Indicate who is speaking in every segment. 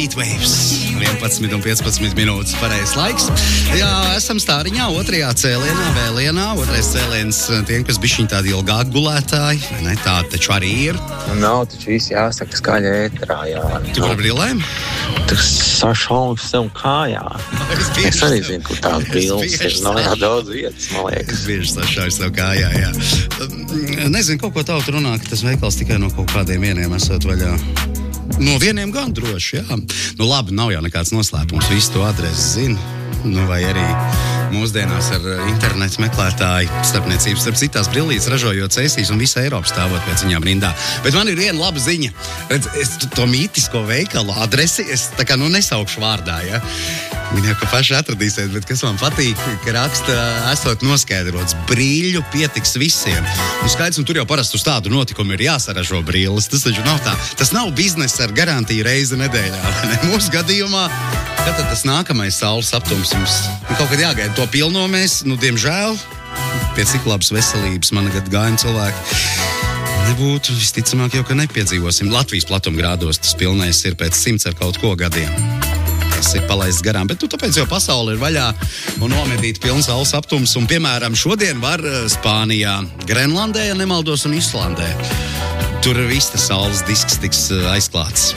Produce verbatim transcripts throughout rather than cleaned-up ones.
Speaker 1: Heatwaves. vienpadsmit un piecpadsmit minūtes pareizs laiks. Jā, esam stāriņā otrajā cēlienā, vēlienā. Otrais cēliens tiem, kas bišķiņ tādi ilgāk gulētāji. Ne, tādi taču arī ir.
Speaker 2: Nav taču viss jāsaka skaļa ētrā, jā.
Speaker 1: Tu par brillēm?
Speaker 2: Tas sašauks sev kājā. Es, es arī zinu, kur tās brilles ir. Nav jā daudz vietas, man liekas.
Speaker 1: Es bieži sašauks sev kājā, jā. Nezinu, kaut ko tautu runā, ka tas veikals tikai no kaut kādiem vieniem esot vaļā. No vieniem gan droši, jā. Nu labi, nav jau nekāds noslēpums, visu to adresi zina. Nu vai arī mūsdienās ar internetu meklētāju starpniecības starp citās brillītes ražojot cēsīs un visa Eiropa stāvot pēc viņām rindā. Bet man ir viena laba ziņa. Redz, es to mītisko veikalu adresi, es tā kā nu nesaukšu vārdā, ja. Viņa jau, ka paši atradīsiet, bet kas man patīk, ka raksta esot noskaidrots, brīļu pietiks visiem. Un skaidrs, un tur jau parasti uz tādu notikumu ir jāsaražo brilles. Tas taču nav tā. Tas nav biznesa ar garantiju reizi nedēļā. Ne? Mūsu gadījumā, kad tad tas nākamais saules aptumsums? Kaut kad jāgaida to pilno mēs, nu, diemžēl, pie cik labas veselības mana gadu gājuma cilvēki nebūtu, visticamāk jau, ka nepiedzīvosim. Latvijas platumgrādos tas pilnais ir pēc simts ar kaut ko gadiem. Tas ir palaists garām, bet tu tāpēc jau pasauli ir vaļā un nomedīt pilns saules aptums. Un, piemēram, šodien var Spānijā, Grenlandē, ja nemaldos, un Islandē. Tur viss tas saules disks tiks aizklāts.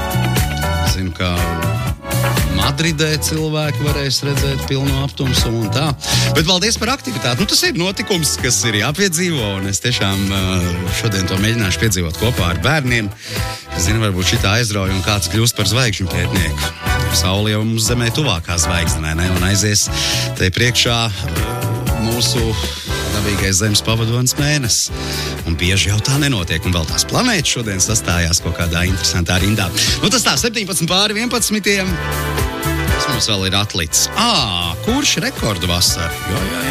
Speaker 1: Zinu, ka Madridē cilvēki varēs redzēt pilnu aptumsu un tā. Bet paldies par aktivitāti. Nu, tas ir notikums, kas ir jāpiedzīvo, un es tiešām šodien to mēģināšu piedzīvot kopā ar bērniem. Es zinu, varbūt šitā aizrauja un kāds kļūst par zvaigžņu pētnieku. Saule jau mums zemē tuvākā zvaigznē, ne? Un aizies te priekšā mūsu dabīgais zemes pavadonis mēnesis. Un bieži jau tā nenotiek, un vēl tās planētas šodien sastājās kaut kādā interesantā rindā. Nu tas tā, septiņpadsmit pāri vienpadsmitiem. Tas mums vēl ir atlicis. Ā, kurš rekordu vasara? Jo, jā, jā.